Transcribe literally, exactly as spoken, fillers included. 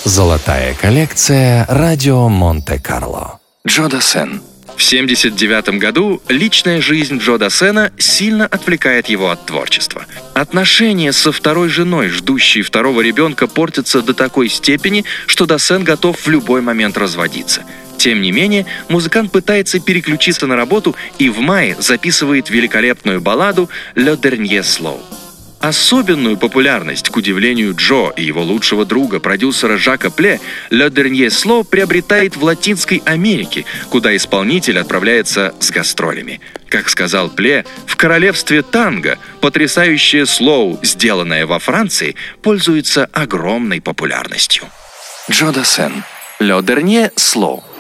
Золотая коллекция «Радио Монте-Карло». Джо Дассен. В семьдесят девятом году личная жизнь Джо Дассена сильно отвлекает его от творчества. Отношения со второй женой, ждущей второго ребенка, портятся до такой степени, что Дассен готов в любой момент разводиться. Тем не менее, музыкант пытается переключиться на работу и в мае записывает великолепную балладу «Le Dernier Slow». Особенную популярность, к удивлению Джо и его лучшего друга, продюсера Жака Пле, «Le Dernier Slow» приобретает в Латинской Америке, куда исполнитель отправляется с гастролями. Как сказал Пле, в королевстве танго потрясающее слоу, сделанное во Франции, пользуется огромной популярностью. Джо Дассен. «Le Dernier Slow».